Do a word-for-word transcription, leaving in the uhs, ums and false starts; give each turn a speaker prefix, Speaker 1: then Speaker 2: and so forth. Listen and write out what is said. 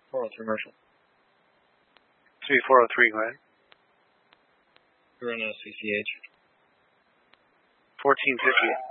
Speaker 1: four oh three Marshall.
Speaker 2: three four oh three, go ahead.
Speaker 1: You're on C C H.
Speaker 2: fourteen fifty.